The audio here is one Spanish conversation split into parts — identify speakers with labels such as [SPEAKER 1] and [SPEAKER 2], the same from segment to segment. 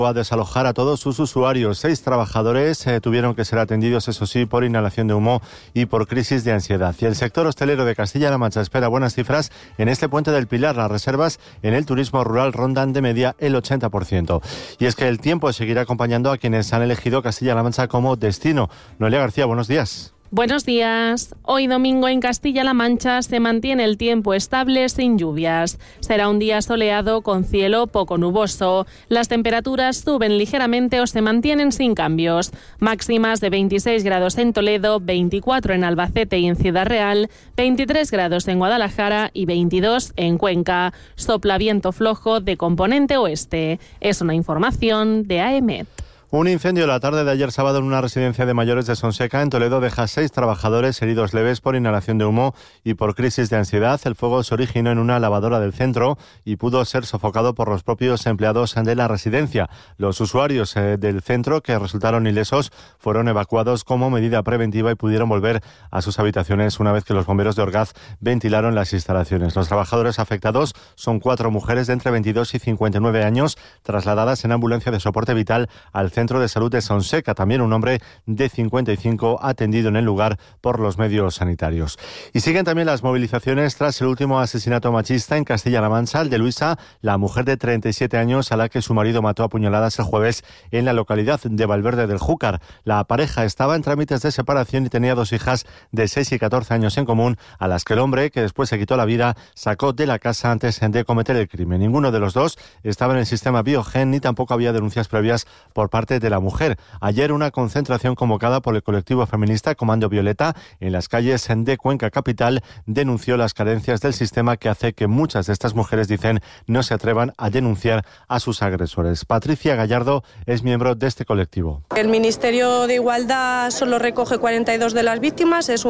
[SPEAKER 1] a desalojar a todos sus usuarios. 6 trabajadores tuvieron que ser atendidos, eso sí, por inhalación de humo y por crisis de ansiedad. Y el sector hostelero de Castilla-La Mancha espera buenas cifras en este Puente del Pilar. Las reservas en el turismo rural rondan de media el 80%. Y es que el tiempo seguirá acompañando a quienes han elegido Castilla-La Mancha como destino. Noelia García, buenos días.
[SPEAKER 2] Buenos días. Hoy domingo en Castilla-La Mancha se mantiene el tiempo estable sin lluvias. Será un día soleado con cielo poco nuboso. Las temperaturas suben ligeramente o se mantienen sin cambios. Máximas de 26 grados en Toledo, 24 en Albacete y en Ciudad Real, 23 grados en Guadalajara y 22 en Cuenca. Sopla viento flojo de componente oeste. Es una información de AEMET.
[SPEAKER 1] Un incendio la tarde de ayer sábado en una residencia de mayores de Sonseca, en Toledo, deja 6 trabajadores heridos leves por inhalación de humo y por crisis de ansiedad. El fuego se originó en una lavadora del centro y pudo ser sofocado por los propios empleados de la residencia. Los usuarios del centro, que resultaron ilesos, fueron evacuados como medida preventiva y pudieron volver a sus habitaciones una vez que los bomberos de Orgaz ventilaron las instalaciones. Los trabajadores afectados son 4 mujeres de entre 22 y 59 años, trasladadas en ambulancia de soporte vital al Centro de Salud de Sonseca. También un hombre de 55 atendido en el lugar por los medios sanitarios. Y siguen también las movilizaciones tras el último asesinato machista en Castilla-La Mancha, el de Luisa, la mujer de 37 años a la que su marido mató a puñaladas el jueves en la localidad de Valverde del Júcar. La pareja estaba en trámites de separación y tenía 2 hijas de 6 y 14 años en común, a las que el hombre, que después se quitó la vida, sacó de la casa antes de cometer el crimen. Ninguno de los dos estaba en el sistema Biogen ni tampoco había denuncias previas por parte de la mujer. Ayer una concentración convocada por el colectivo feminista Comando Violeta en las calles de Cuenca capital denunció las carencias del sistema que hace que muchas de estas mujeres, dicen, no se atrevan a denunciar a sus agresores. Patricia Gallardo es miembro de este colectivo.
[SPEAKER 3] El Ministerio de Igualdad solo recoge 42 de las víctimas. Es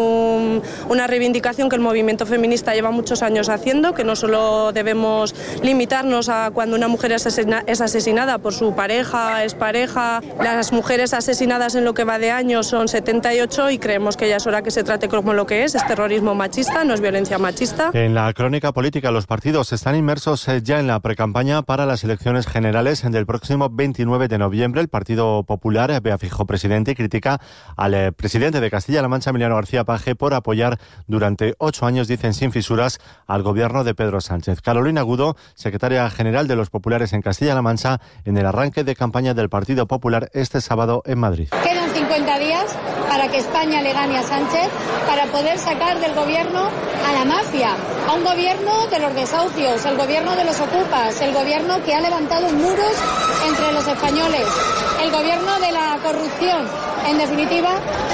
[SPEAKER 3] una reivindicación que el movimiento feminista lleva muchos años haciendo, que no solo debemos limitarnos a cuando una mujer es asesinada por su pareja, expareja. Las mujeres asesinadas en lo que va de año son 78 y creemos que ya es hora que se trate como lo que es terrorismo machista, no es violencia machista.
[SPEAKER 1] En la crónica política, los partidos están inmersos ya en la precampaña para las elecciones generales del próximo 29 de noviembre. El Partido Popular ve a Feijóo presidente y critica al presidente de Castilla-La Mancha, Emiliano García Paje, por apoyar durante 8 años, dicen sin fisuras, al gobierno de Pedro Sánchez. Carolina Agudo, secretaria general de los populares en Castilla-La Mancha, en el arranque de campaña del Partido Popular este sábado en Madrid.
[SPEAKER 4] Quedan 50 días para que España le gane a Sánchez, para poder sacar del gobierno a la mafia, a un gobierno de los desahucios, el gobierno de los ocupas, el gobierno que ha levantado muros entre los españoles, el gobierno de la corrupción. En definitiva,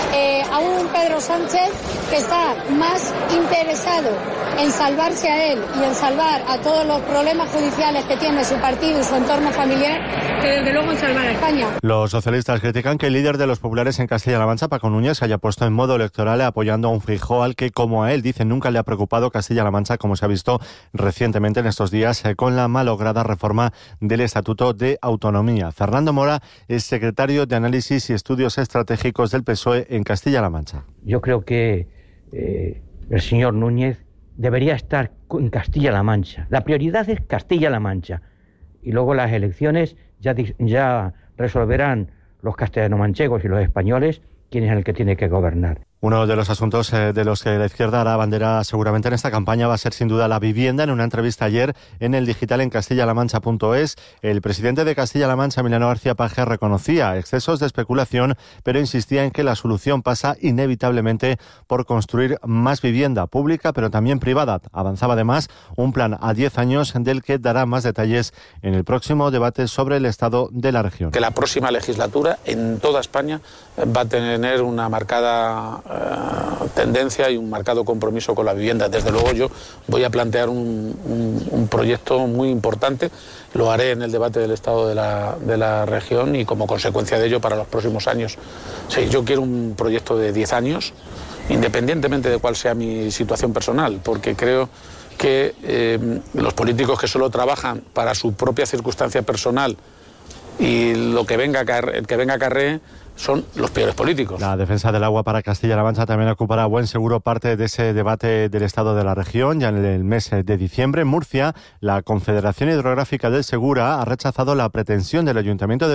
[SPEAKER 4] a un Pedro Sánchez que está más interesado en salvarse a él y en salvar a todos los problemas judiciales que tiene su partido y su entorno familiar, que desde luego en salvar a España.
[SPEAKER 1] Los socialistas critican que el líder de los populares en Castilla-La Mancha, Paco Núñez, se haya puesto en modo electoral apoyando a un Feijóo al que, como a él, dicen, nunca le ha preocupado Castilla-La Mancha, como se ha visto recientemente en estos días con la malograda reforma del Estatuto de Autonomía. Fernando Mora es secretario de Análisis y Estudios Estratégicos del PSOE en Castilla-La Mancha.
[SPEAKER 5] Yo creo que el señor Núñez debería estar en Castilla-La Mancha. La prioridad es Castilla-La Mancha. Y luego las elecciones ya resolverán los castellano-manchegos y los españoles quién es el que tiene que gobernar.
[SPEAKER 1] Uno de los asuntos de los que la izquierda hará bandera seguramente en esta campaña va a ser sin duda la vivienda. En una entrevista ayer en el digital en castillalamancha.es, el presidente de Castilla-La Mancha, Emiliano García Paje, reconocía excesos de especulación, pero insistía en que la solución pasa inevitablemente por construir más vivienda pública, pero también privada. Avanzaba además un plan a 10 años del que dará más detalles en el próximo debate sobre el estado de la región.
[SPEAKER 6] Que la próxima legislatura en toda España va a tener una marcada tendencia y un marcado compromiso con la vivienda. Desde luego yo voy a plantear un proyecto muy importante, lo haré en el debate del estado de la región y como consecuencia de ello para los próximos años. Sí, yo quiero un proyecto de 10 años, independientemente de cuál sea mi situación personal, porque creo que los políticos que solo trabajan para su propia circunstancia personal y lo que venga acarree, son los peores políticos.
[SPEAKER 1] La defensa del agua para Castilla-La Mancha también ocupará a buen seguro parte de ese debate del estado de la región. Ya en el mes de diciembre, en Murcia, la Confederación Hidrográfica del Segura ha rechazado la pretensión del Ayuntamiento de